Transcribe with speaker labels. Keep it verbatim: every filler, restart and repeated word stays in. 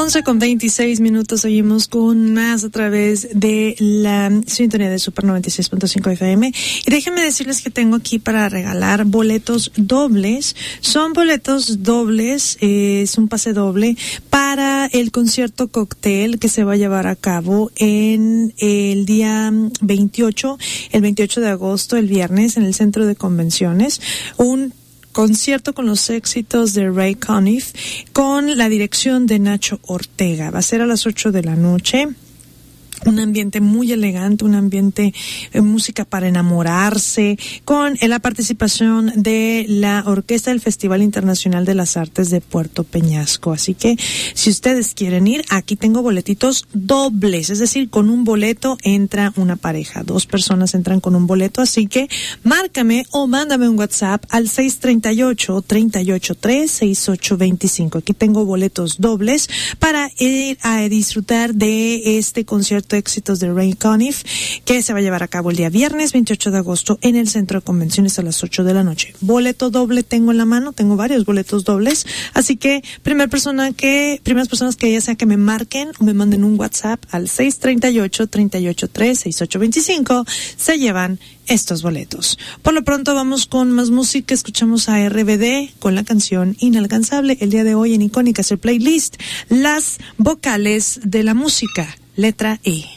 Speaker 1: once con veintiséis minutos, seguimos con más a través de la sintonía de Super noventa y seis punto cinco F M. Y déjenme decirles que tengo aquí para regalar boletos dobles. Son boletos dobles, eh, es un pase doble para el concierto cóctel que se va a llevar a cabo en el día veintiocho, el veintiocho de agosto, el viernes, en el centro de convenciones. Un concierto con los éxitos de Ray Conniff con la dirección de Nacho Ortega. Va a ser a las ocho de la noche. Un ambiente muy elegante, un ambiente de música para enamorarse, con la participación de la Orquesta del Festival Internacional de las Artes de Puerto Peñasco. Así que, si ustedes quieren ir, aquí tengo boletitos dobles, es decir, con un boleto entra una pareja, dos personas entran con un boleto, así que márcame o mándame un WhatsApp al seis tres ocho, tres ocho tres, seis ocho dos cinco. Aquí tengo boletos dobles para ir a disfrutar de este concierto de éxitos de Ray Conniff, que se va a llevar a cabo el día viernes veintiocho de agosto en el Centro de Convenciones a las ocho de la noche. Boleto doble tengo en la mano, tengo varios boletos dobles, así que primera persona que, primeras personas que ya sea que me marquen o me manden un WhatsApp al seis tres ocho, tres ocho tres, seis ocho dos cinco, se llevan estos boletos. Por lo pronto vamos con más música, escuchamos a R B D con la canción Inalcanzable. El día de hoy en Icónicas, el playlist, las vocales de la música, letra E.